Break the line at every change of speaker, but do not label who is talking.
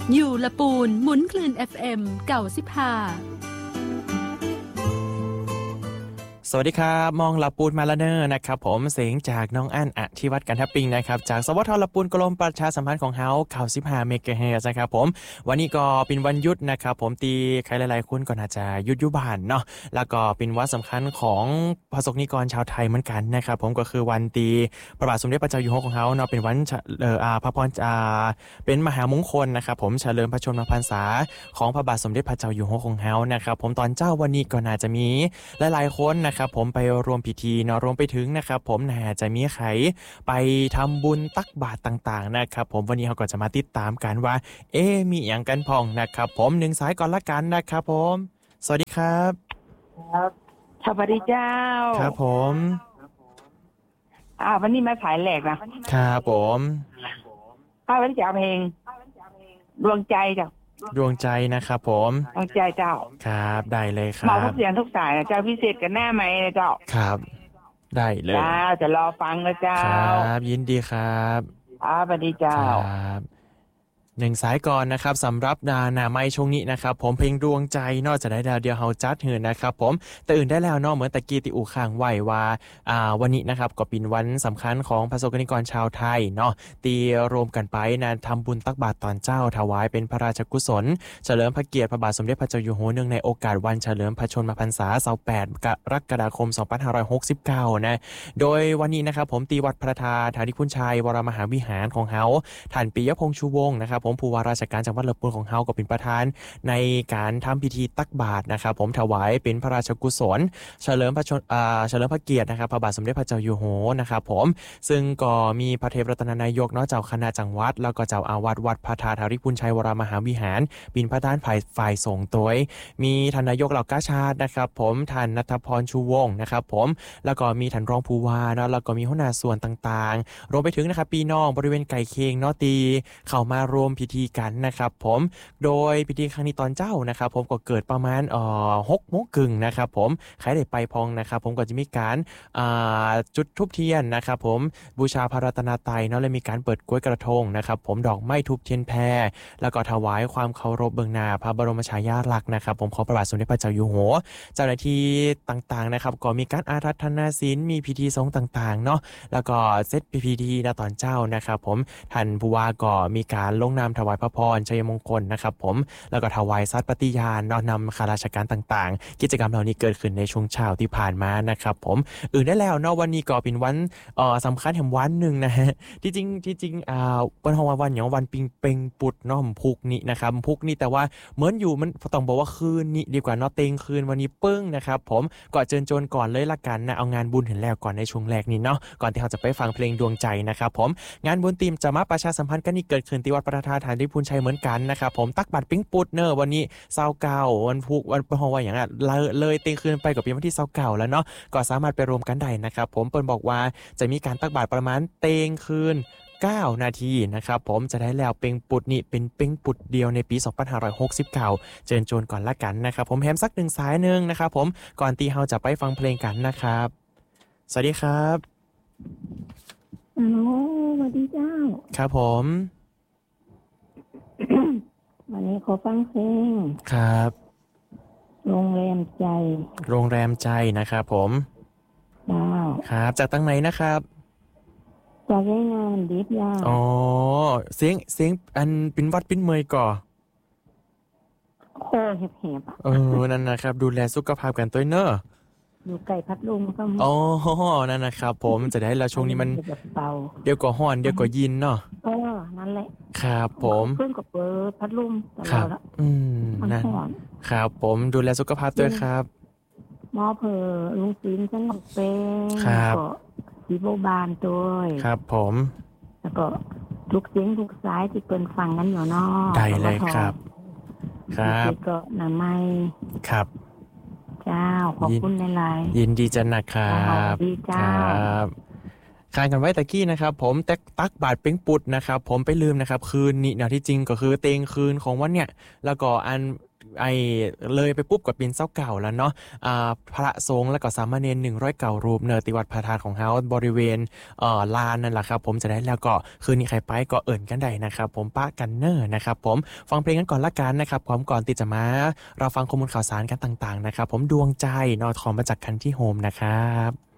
อยู่ละปูนหมุนคลื่น FM เก่า15
สวัสดีครับมองละปูนมาแล้วเนอร์นะครับผมเสียงจากน้องอั้นอธิวัฒน์กันทับปิงนะครับจากสวทละปูนกรมประชาสัมพันธ์ของเฮา95เมกะเฮิรตซ์นะครับผมวันนี้ก็เป็นวันหยุดนะครับผมตีใครหลายๆคนก็น่าจะหยุดอยู่บ้านเนาะแล้วก็เป็นวันสำคัญของประสบนิกรชาวไทยเหมือนกันนะครับผมก็คือวันตีพระบาทสมเด็จพระเจ้าอยู่หัวของเฮาเนาะเป็นวันพระพรเป็นมหามงคลนะครับผมเฉลิมพระชนมพรรษาของพระบาทสมเด็จพระเจ้าอยู่หัวของเฮานะครับผมตอนเจ้าวันนี้ก็น่าจะมีหลายๆคนนะครับผมไปรวมพิธีเนาะรวมไปถึงนะครับผมน่าจะมีใครไปทำบุญตักบาตรต่างๆนะครับผมวันนี้เราก็จะมาติดตามกันว่ามีอย่างกันพองนะครับผมหนึ่งสายก่อนละกันนะครับผมสวัสดีครับ
ครับสวัสดีเจ้า
ครับผม
วันนี้มาสายแหลกนะครับ
ผม
วันนี้จะเอาเพลงดวงใจจ้ะ
ดวงใจนะครับผม
ดวงใจเจ้า
ครับได้เลยครับ
มาทุกเสียงทุกสายนะเจ้าพิเศษกันหน้าไหมนะเจ้า
ครับได้เลย
จ้าจะรอฟังนะเจ้า
ครับยินดีครับ
สวัสดีเจ้า
ครับหนึ่งสายก่อนนะครับสำหรับหน้าไม้ช่วงนี้นะครับผมเพลงดวงใจนอกจากได้แล้วเดียวเฮาจัดเหินนะครับผมแต่อื่นได้แล้วเนาะเหมือนตะกี้ติอู่ข้างไว้ว่าวันนี้นะครับก็เป็นวันสำคัญของประสบกนิกรชาวไทยเนาะตีรวมกันไปนะทำบุญตักบาตรตอนเจ้าถวายเป็นพระราชกุศลเฉลิมพระเกียรติพระบาทสมเด็จพระเจ้าอยู่หัวเนื่องในโอกาสวันเฉลิมพระชนมพรรษา28กรกฎาคม2569นะโดยวันนี้นะครับผมตีวัดพระธาตุฐานิพุนชัยวรมหาวิหารของเฮาท่านปิยพงษ์ชูวงศ์นะครับผมผู้ว่าราชการจังหวัดลำพูนของเฮาก็เป็นประธานในการทำพิธีตักบาตรนะครับผมถวายเป็นพระราชกุศลเฉลิมพระเกียรตินะครับพระบาทสมเด็จพระเจ้าอยู่หัวนะครับผมซึ่งก็มีพระเทพรัตนนายกเนาะเจ้าคณะจังหวัดแล้วก็เจ้าอาวาสวัดพระธาตุฐานิพุนชัยวรมหาวิหารเป็นประธานฝ่ายสงฆ์โดยมีท่านนายกเหล่ากาชาตินะครับผมท่านณัฐพรชูวงศ์นะครับผมแล้วก็มีท่านรองผู้ว่าเนาะแล้วก็มีหัวหน้าส่วนต่างๆรวมไปถึงนะครับพี่น้องบริเวณไก่เคียงเนาะตีเข้ามารวมพิธีกันนะครับผมโดยพิธีครั้งนี้ตอนเจ้านะครับผมก็เกิดประมาณ6 โมงครึ่งนะครับผมใครได้ไปพองนะครับผมก็จะมีการจุดธูปเทียนนะครับผมบูชาพระรัตนตรัยเนาะและมีการเปิดกล้วยกระทงนะครับผมดอกไม้ธูปเทียนแพรแล้วก็ถวายความเคารพเบื้องหน้าพระบรมฉายาลักษณ์นะครับผมของพระบาทสมเด็จพระเจ้าอยู่หัวเจ้าหน้าที่ต่างๆนะครับก็มีการอาราธนาศีลมีพิธีสงฆ์ต่างๆเนาะแล้วก็เซตพิธีณตอนเจ้านะครับผมท่านผู้ว่าก็มีการลงนามถวายพระพรชัยมงคลนะครับผมแล้วก็ถวายสัตย์ปฏิญาณนำข้าราชการต่างๆกิจกรรมเหล่านี้เกิดขึ้นในช่วงเช้าที่ผ่านมานะครับผมได้แล้วเนาะวันนี้ก็เป็นวันสำคัญแห่งวันหนึ่งนะฮะที่จริงวันของวันอย่างวันปิงเปงปุดเนาะพุกนี้นะครับพุกนี้แต่ว่าเหมือนอยู่มันต้องบอกว่าคืนนี้ดีกว่าเนาะเต็งคืนวันนี้ปึ้งนะครับผมก็เชิญชวนก่อนเลยละกันนะเอางานบุญเห็นแล้วก่อนในช่วงแรกนี้เนาะก่อนที่เราจะไปฟังเพลงดวงใจนะครับผมงานบุญทีมจะมาประชาสัมพันธ์กันนี่เกิดขึ้นที่วัดพระธาตุฐานิพุนชัยเหมือนกันนะครับผมตักบาตรปิ้งปุดเนอะวันนี้29วันพุกวันพอว่าอย่างนั้นเลยเต็งคืนไปกับปีวันที่29แล้วเนาะก็สามารถไปรวมกันได้นะครับผมเปิ้ลบอกว่าจะมีการตักบาตรประมาณเต็งคืน9 นาทีนะครับผมจะได้แล้วเป็งปุดนี่เป็นเป็งปุดเดียวในปี2569เชิญชวนก่อนละกันนะครับผมแฮมสักหนึ่งสายนึงนะครับผมก่อนตีเฮาจะไปฟังเพลงกันนะครับสวัสดีครับ
ฮัลโหลสวัสดีเจ้า
ครับผม
วันนี้ขอฟังเพลง
ครับ
โรงแรมใจ
นะครับผมครับจากตั้งไหนนะครับ
จากง่ายงานดิบยา
อ๋อเสียงอันเป็นวัดปิ้นเมยก่อ
โคเห็บ
นั่นนะครับดูแลสุขภาพกันตัวเนอะ
อยู่ไก่พัดลมก็
อ๋อนั่นนะครับผมจะได้แล้วช่วงนี้มันเดี๋ยวก็ฮ้อนเดี๋ยวก็ยินเนาะ
นั่นแหละ
ครับผม
เพิ่งก็เปิดพัดลมตลอดแล้ว
นั่นครับผมดูแลสุขภาพด้วยครับ
หมอเพอลุงศิลป์ฉันเป็นก็สีโบบานด้วย
ครับผม
แล้วก็ทุกเสียงทุกสายที่เปิดฟังกันอยู่เนาะ
ได้เลยครับครับ
ก็นาไม้
ครับ
เจ้าขอบคุณหลาย
ๆยินดีจังนะครับ
ดีเจ้า
คานกันไว้ตะกี้นะครับผมแต่ตักบาทเป็งปุดนะครับผมไปลืมนะครับคืนนี้นะที่จริงก็คือเตงคืนของวันเนี่ยแล้วก็อันเลยไปปุ๊บก็เป็นเจ้าเก่าแล้วเนาะพระสงฆ์แล้วก็สามเณร109 รูปเนอติวัดพระธาตุของเฮาบริเวณลานนั่นแหละครับผมจะได้แล้วก็คืนนี้ใครไปก็เอิ่นกันได้นะครับผมป้ากันเนอร์นะครับผมฟังเพลงกันก่อนละกันนะครับพร้อมก่อนที่จะมาเราฟังข้อมูลข่าวสารกันต่างๆนะครับผมดวงใจนอทอมมาจากคันที่โฮมนะครับ